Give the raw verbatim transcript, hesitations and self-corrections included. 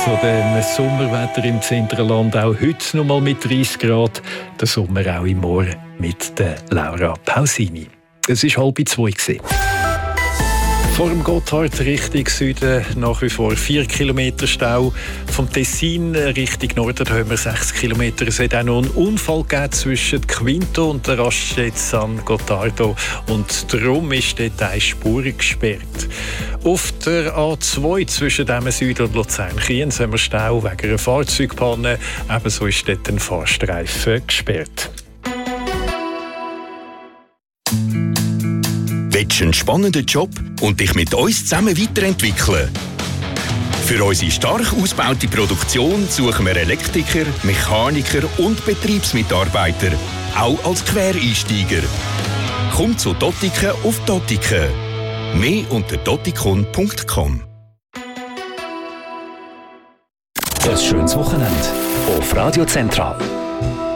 von dem Sommerwetter im Zentralland. Auch heute noch mal mit dreißig Grad. Der Sommer auch im Moor mit der Laura Pausini. Es war halb zwei. Vor dem Gotthard Richtung Süden nach wie vor vier Kilometer Stau. Vom Tessin Richtung Norden haben wir sechs Kilometer. Es hat auch noch einen Unfall gegeben zwischen Quinto und der Raststätte San Gottardo. Und darum ist dort eine Spur gesperrt. Auf der A zwei zwischen dem Süden und Luzern-Kriens haben wir Stau wegen einer Fahrzeugpanne. Ebenso ist dort ein Fahrstreifen gesperrt. Willst du einen spannenden Job und dich mit uns zusammen weiterentwickeln? Für unsere stark ausgebaute Produktion suchen wir Elektriker, Mechaniker und Betriebsmitarbeiter, auch als Quereinsteiger. Komm zu Dottiken auf Dottiken. Mehr unter dottikon punkt com. Ein schönes Wochenende auf Radio Zentral.